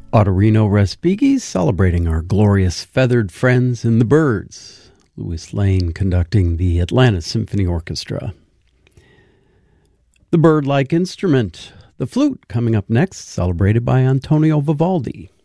Ottorino Respighi celebrating our glorious feathered friends in the birds. Louis Lane conducting the Atlanta Symphony Orchestra. The bird-like instrument, the flute, coming up next, celebrated by Antonio Vivaldi.